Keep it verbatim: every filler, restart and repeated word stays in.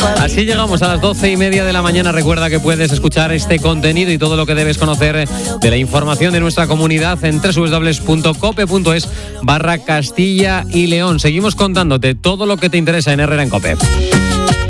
Así llegamos a las doce y media de la mañana. Recuerda que puedes escuchar este contenido y todo lo que debes conocer de la información de nuestra comunidad en doble u doble u doble u punto cope punto es barra Castilla y León. Seguimos contándote todo lo que te interesa en Herrera en Cope.